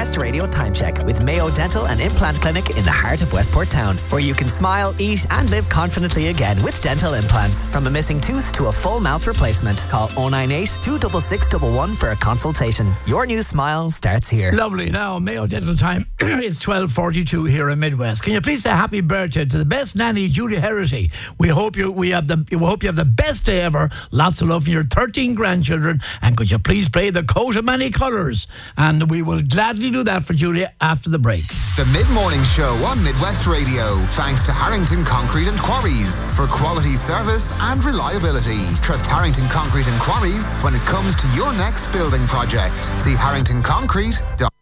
Midwest Radio Time Check with Mayo Dental and Implant Clinic in the heart of Westport Town, where you can smile, eat and live confidently again with dental implants. From a missing tooth to a full mouth replacement. Call 098 266 111 for a consultation. Your new smile starts here. Lovely. Now, Mayo Dental Time. It's 12:42 here in Midwest. Can you please say happy birthday to the best nanny, Julie Herity? We hope you have the best day ever. Lots of love from your 13 grandchildren. And could you please play The Coat of Many Colours? And we will gladly do that for Julie after the break. The Mid-Morning Show on Midwest Radio. Thanks to Harrington Concrete and Quarries for quality service and reliability. Trust Harrington Concrete and Quarries when it comes to your next building project. See harringtonconcrete.com.